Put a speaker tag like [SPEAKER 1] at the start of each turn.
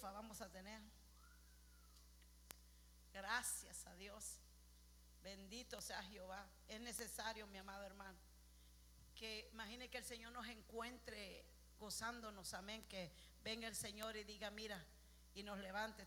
[SPEAKER 1] estufa vamos a tener. Gracias a Dios. Bendito sea Jehová. Es necesario, mi amado hermano, que imagine que el Señor nos encuentre gozándonos, amén, que venga el Señor y diga, mira, y nos levante.